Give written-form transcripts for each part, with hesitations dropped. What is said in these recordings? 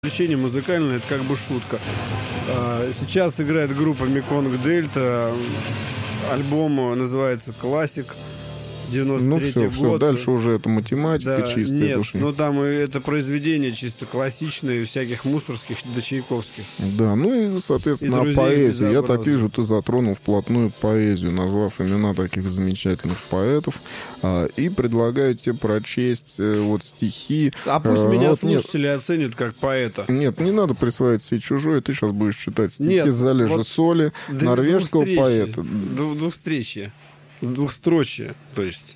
Развлечение музыкальное, это как бы шутка. Сейчас играет группа Меконг Дельта. Альбом называется «Классик». 93-й год. Все, дальше уже это математика, да, чистая. Нет, души. Ну там это произведения чисто классичные, всяких мусорских до Чайковских. Да, ну и, соответственно, и поэзия. Я так вижу, ты затронул вплотную поэзию, назвав имена таких замечательных поэтов. И предлагаю тебе прочесть вот стихи. А пусть меня слушатели оценят как поэта. Нет, не надо присваивать себе чужое, ты сейчас будешь читать стихи «Залежи соли» норвежского поэта. Двухстречье. Двухстрочие, то есть.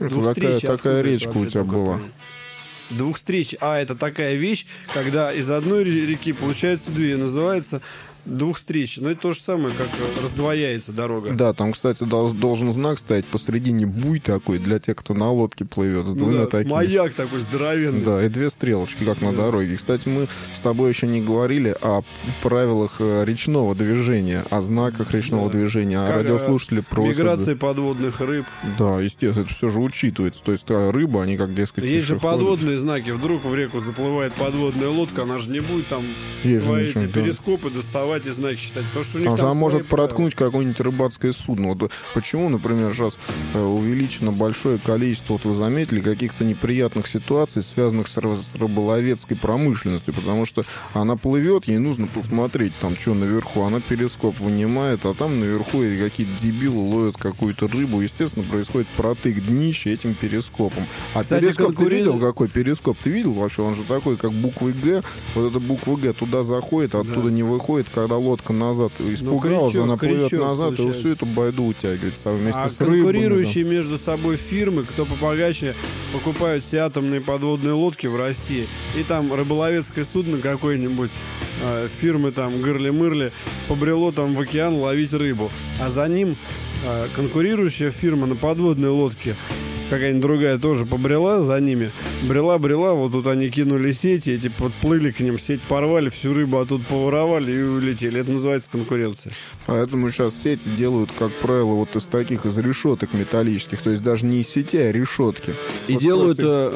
Такая речка у тебя была. Двухстречие. Это такая вещь, когда из одной реки получается две. Называется двухстречие. Но это то же самое, как раздвояется дорога. Да, там, кстати, должен знак стоять посредине, буй такой, для тех, кто на лодке плывет. С двумя такими. Маяк такой здоровенный. Да, и две стрелочки, как на дороге. Кстати, мы с тобой еще не говорили о правилах речного движения, о знаках речного движения, а радиослушатели просят... Миграция подводных рыб. Да, естественно, это все же учитывается. То есть рыба, они как, дескать, есть же подводные знаки. Вдруг в реку заплывает подводная лодка, она же не будет там свои перископы доставать и знаки считать. Потому что у них она может проткнуть какое-нибудь рыбацкое судно. Вот почему, например, сейчас увеличено большое количество, вот вы заметили, каких-то неприятных ситуаций, связанных с рыболовецкой промышленностью, потому что она плывет, ей нужно посмотреть, там, что наверху, она перископ вынимает, а там наверху какие-то дебилы ловят какую-то рыбу. Естественно, происходит протык днища этим перископом. А кстати, перископ, ты видел, какой перископ? Ты видел вообще? Он же такой, как буквы «Г». Вот эта буква «Г» туда заходит, а оттуда не выходит. Когда лодка назад испугалась, она плывет назад, получается. И всю эту байду утягивает вместе с рыбами. Конкурирующие между собой фирмы, кто побогаче, покупают все атомные подводные лодки в России, и там рыболовецкое судно какое-нибудь фирмы там Гырли-Мырли побрело там в океан ловить рыбу, а за ним конкурирующая фирма на подводной лодке, какая-нибудь другая тоже побрела за ними. Брела, вот тут они кинули сети, эти подплыли к ним, сеть порвали, всю рыбу оттуда поворовали и улетели. Это называется конкуренция. Поэтому сейчас сети делают, как правило, вот из таких, из решеток металлических, то есть даже не из сетей, а решетки. И вот делают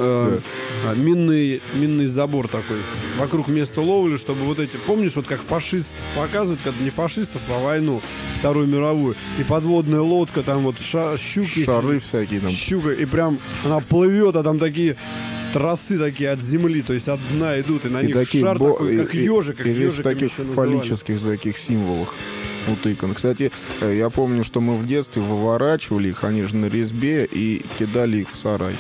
минный забор такой вокруг места ловли, чтобы вот эти, помнишь, вот как фашистов показывают, когда не фашистов, а войну, Вторую мировую, и подводная лодка, там вот щуки. Шары всякие там. Щука, и прям она плывет, а там такие тросы такие от земли, то есть от дна идут, и на них шар такой, как ежик. И весь в таких фаллических таких символах утыкан. Кстати, я помню, что мы в детстве выворачивали их, они же на резьбе, и кидали их в сарай.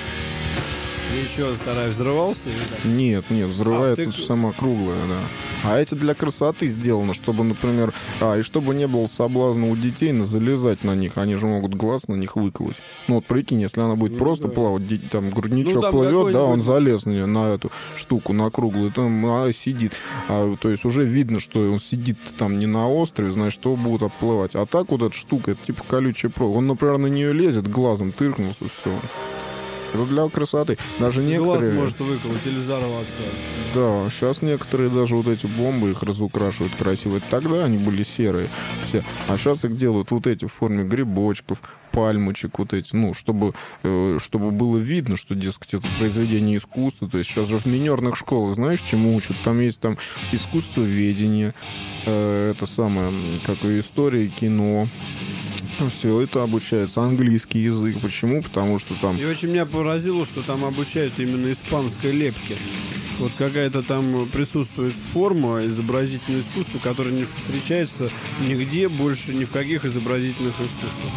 И еще сарай взрывался? Нет, взрывается сама круглая, да. А эти для красоты сделано, чтобы, например, и чтобы не было соблазна у детей залезать на них, они же могут глаз на них выколоть. Ну вот прикинь, если она будет просто плавать, там грудничок там плывет, да, он залез на эту штуку, на круглую, там сидит. То есть уже видно, что он сидит там не на острове, значит, что будут отплывать. А так вот эта штука, это типа колючая проволока. Он, например, на нее лезет, глазом тыркнулся, все. Это для красоты. Даже некоторые... Глаз может выколоть или взорваться. Да, сейчас некоторые даже вот эти бомбы их разукрашивают красиво. Тогда они были серые все. А сейчас их делают вот эти в форме грибочков, пальмочек вот эти, чтобы было видно, что, дескать, это произведение искусства. То есть сейчас же в минерных школах, знаешь, чему учат? Там есть искусствоведение, это самое, как и история, кино. Все это обучается. Английский язык. Почему? Потому что там... И очень меня поразило, что там обучают именно испанской лепке. Вот какая-то там присутствует форма изобразительного искусства, которая не встречается нигде больше, ни в каких изобразительных искусствах.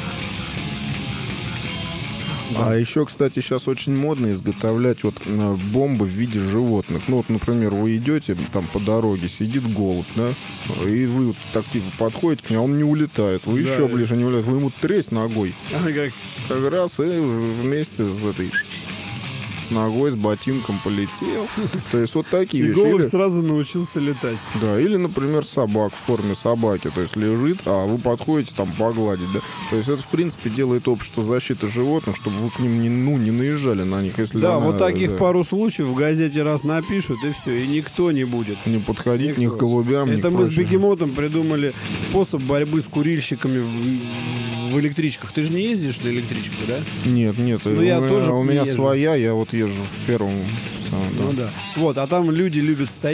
Да. А еще, кстати, сейчас очень модно изготовлять вот бомбы в виде животных. Ну вот, например, вы идете там по дороге, сидит голубь, да, и вы вот так типа подходите к нему, а он не улетает. Вы еще ближе не улетаете, вы ему тресь ногой. Как раз и вместе с ногой, с ботинком полетел. То есть вот такие вещи. И голубь сразу научился летать. Да, или, например, собак в форме собаки. То есть лежит, а вы подходите там погладить, да. То есть это, в принципе, делает общество защиты животных, чтобы вы к ним не наезжали на них. Если вот таких пару случаев в газете раз напишут, и все, и никто не будет. Не подходить ни к голубям, ни к Это мы с Бегемотом придумали способ борьбы с курильщиками в электричках. Ты же не ездишь на электричках, да? Нет. Я тоже у меня своя, я вот езжу в первом. да. Вот, а там люди любят стоять